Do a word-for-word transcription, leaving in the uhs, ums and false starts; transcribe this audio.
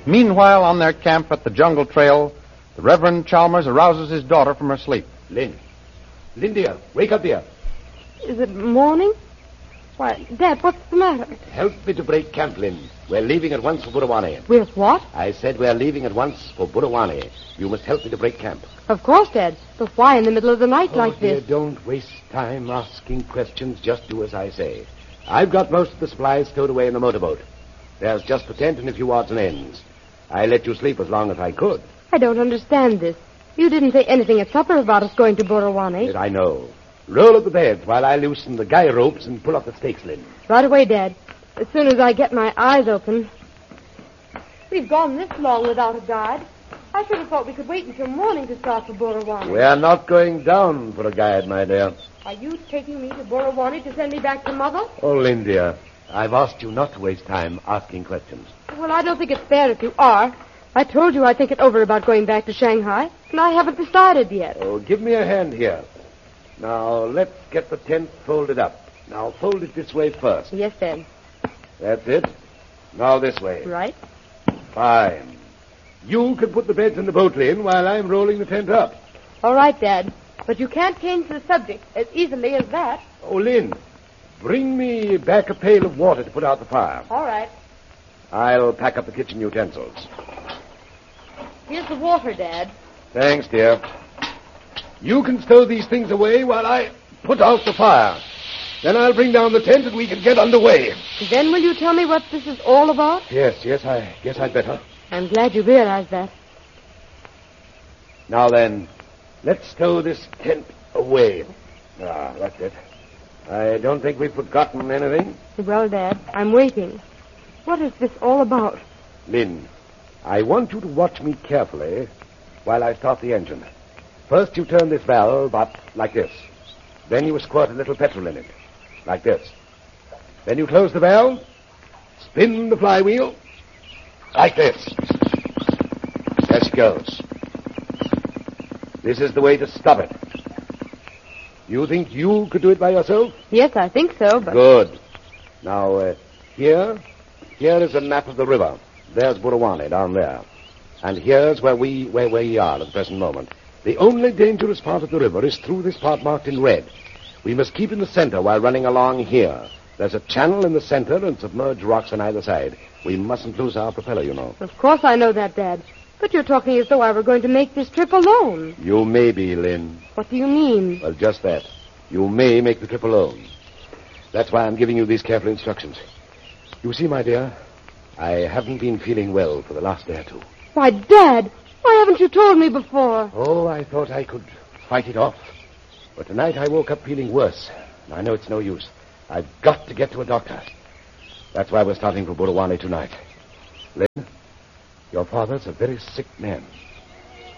Meanwhile, on their camp at the jungle trail, the Reverend Chalmers arouses his daughter from her sleep. Lynn. Lynn, dear, wake up, dear. Is it morning? Why, Dad, what's the matter? Help me to break camp, Lynn. We're leaving at once for Burawani. With what? I said we're leaving at once for Burawani. You must help me to break camp. Of course, Dad. But why in the middle of the night oh, like dear, this? Don't waste time asking questions. Just do as I say. I've got most of the supplies stowed away in the motorboat. There's just the tent and a few odds and ends. I let you sleep as long as I could. I don't understand this. You didn't say anything at supper about us going to Burawani. Yes, I know. Roll up the beds while I loosen the guy ropes and pull up the stakes, Lynn. Right away, Dad. As soon as I get my eyes open. We've gone this long without a guide. I should have thought we could wait until morning to start for Burawani. We're not going down for a guide, my dear. Are you taking me to Burawani to send me back to Mother? Oh, Lynn, dear, I've asked you not to waste time asking questions. Well, I don't think it's fair if you are. I told you I'd think it over about going back to Shanghai, and I haven't decided yet. Oh, give me a hand here. Now, let's get the tent folded up. Now, fold it this way first. Yes, Dad. That's it. Now this way. Right. Fine. You can put the beds in the boat, Lynn, while I'm rolling the tent up. All right, Dad. But you can't change the subject as easily as that. Oh, Lynn, bring me back a pail of water to put out the fire. All right. I'll pack up the kitchen utensils. Here's the water, Dad. Thanks, dear. You can stow these things away while I put out the fire. Then I'll bring down the tent and we can get underway. Then will you tell me what this is all about? Yes, yes, I guess I'd better. I'm glad you realized that. Now then, let's stow this tent away. Ah, that's it. I don't think we've forgotten anything. Well, Dad, I'm waiting. What is this all about? Lynn, I want you to watch me carefully while I start the engine. First you turn this valve up like this. Then you squirt a little petrol in it, like this. Then you close the valve, spin the flywheel, like this. There she goes. This is the way to stop it. You think you could do it by yourself? Yes, I think so, but... Good. Now, uh, here, here is a map of the river. There's Burawani down there. And here's where we, where we are at the present moment. The only dangerous part of the river is through this part marked in red. We must keep in the center while running along here. There's a channel in the center and submerged rocks on either side. We mustn't lose our propeller, you know. Of course I know that, Dad. But you're talking as though I were going to make this trip alone. You may be, Lynn. What do you mean? Well, just that. You may make the trip alone. That's why I'm giving you these careful instructions. You see, my dear, I haven't been feeling well for the last day or two. Why, Dad, why haven't you told me before? Oh, I thought I could fight it off. But tonight I woke up feeling worse. I know it's no use. I've got to get to a doctor. That's why we're starting for Burawani tonight. Lynn, your father's a very sick man.